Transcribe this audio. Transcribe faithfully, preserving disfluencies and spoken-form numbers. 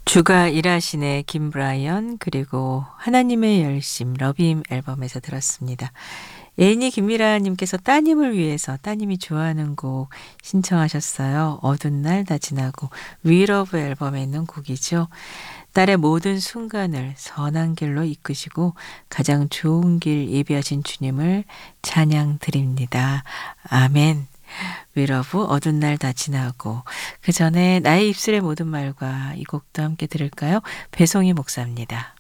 주가 일하시네 김브라이언 그리고 하나님의 열심 러빔 앨범에서 들었습니다. 애인이 김미라 님께서 따님을 위해서 따님이 좋아하는 곡 신청하셨어요. 어두운 날 다 지나고 위러브 앨범에 있는 곡이죠. 딸의 모든 순간을 선한 길로 이끄시고 가장 좋은 길 예비하신 주님을 찬양 드립니다. 아멘. 위러브 어두운 날 다 지나고 그 전에 나의 입술의 모든 말과 이 곡도 함께 들을까요? 배송이 목사입니다.